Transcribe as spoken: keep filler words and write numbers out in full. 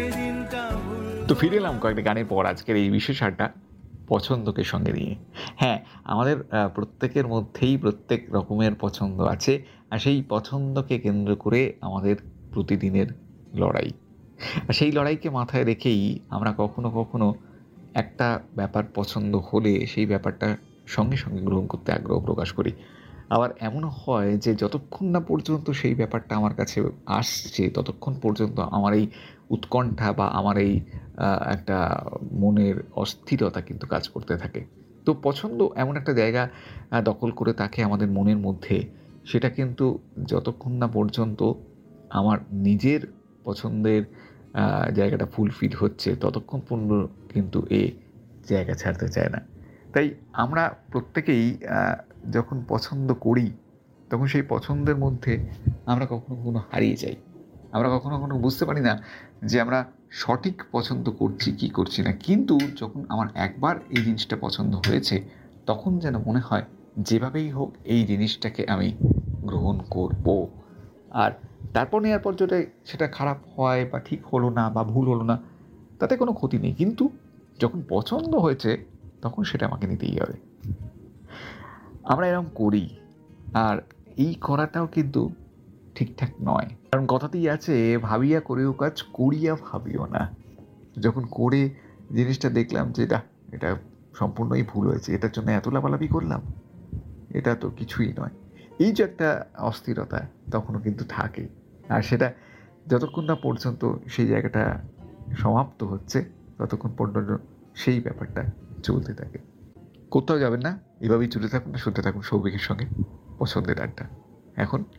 তো ফিরে এলাম কয়েকটা গানের পর আজকের এই বিশেষ আড্ডা পছন্দকে সঙ্গে নিয়ে। হ্যাঁ, আমাদের আ প্রত্যেকের মধ্যেই প্রত্যেক রকমের পছন্দ আছে। আর সেই পছন্দকে কেন্দ্র করে আমাদের প্রতিদিনের লড়াই। আর সেই লড়াইকে মাথায় রেখেই আমরা কখনো, কখনো একটা ব্যাপার পছন্দ হলে সেই ব্যাপারটা সঙ্গে, সঙ্গে গ্রহণ করতে আগ্রহ প্রকাশ করি। আবার এমনও হয় যে যতক্ষণ না পর্যন্ত সেই ব্যাপারটা আমার কাছে আসছে, ততক্ষণ পর্যন্ত আমার এই উৎকণ্ঠা বা আমার এই আ একটা মনের অস্থিরতা কিন্তু কাজ করতে থাকে। তো পছন্দ এমন একটা জায়গা আ দখল করে থাকে আমাদের মনের মধ্যে, সেটা কিন্তু যতক্ষণ না পর্যন্ত আমার নিজের পছন্দের আ জায়গাটা ফুলফিল হচ্ছে, ততক্ষণ পর্যন্ত কিন্তু এ জায়গা ছাড়তে চায় না। তাই আমরা প্রত্যেকেই আ যখন পছন্দ করি, তখন সেই পছন্দের মধ্যে আমরা কখনো, কখনো হারিয়ে যাই। আমরা কখনো, কখনো বুঝতে পারি না যে আমরা সঠিক পছন্দ করছি কি করছি না। কিন্তু যখন আমার একবার এই জিনিসটা পছন্দ হয়েছে, তখন যেন মনে হয় যেভাবেই হোক এই জিনিসটাকে আমি গ্রহণ করব। আর তারপর নেওয়ার পর যেটা সেটা খারাপ হয় বা ঠিক হলো না বা ভুল হলো না, তাতে কোনো ক্ষতি নেই। কিন্তু যখন পছন্দ হয়েছে, তখন সেটা আমাকে নিতেই হবে। আমরা এরকম করি। আর এই করাটাও কিন্তু ঠিকঠাক নয়। কারণ কথাতেই আছে, ভাবিয়া করিও কাজ করিয়া ভাবিও না। যখন করে জিনিসটা দেখলাম যে না, এটা সম্পূর্ণই ভুল হয়েছে, এটার জন্য এত লাফালাফি করলাম, এটা তো কিছুই নয়। এই যে একটা অস্থিরতা তখনও কিন্তু থাকে। আর সেটা যতক্ষণ না পর্যন্ত সেই জায়গাটা সমাপ্ত হচ্ছে, ততক্ষণ পর্যন্ত সেই ব্যাপারটা চলতে থাকে। কোথাও যাবেন না, এভাবেই চলতে থাকুন, শুনতে থাকুন সৌভিকের সঙ্গে পছন্দের আড্ডা। এখন